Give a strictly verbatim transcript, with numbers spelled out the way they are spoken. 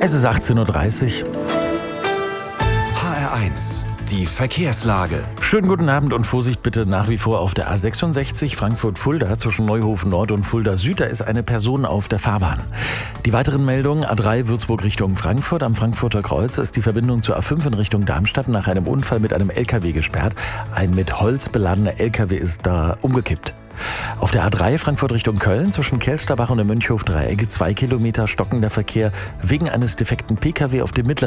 Es ist achtzehn Uhr dreißig. H R eins, die Verkehrslage. Schönen guten Abend und Vorsicht bitte nach wie vor auf der A sechsundsechzig Frankfurt-Fulda zwischen Neuhofen Nord und Fulda Süd. Da ist eine Person auf der Fahrbahn. Die weiteren Meldungen: A drei Würzburg Richtung Frankfurt. Am Frankfurter Kreuz ist die Verbindung zur A fünf in Richtung Darmstadt nach einem Unfall mit einem L K W gesperrt. Ein mit Holz beladener L K W ist da umgekippt. Auf der A drei Frankfurt Richtung Köln zwischen Kelsterbach und dem Mönchhof-Dreieck zwei Kilometer stockender Verkehr wegen eines defekten P K W auf dem mittleren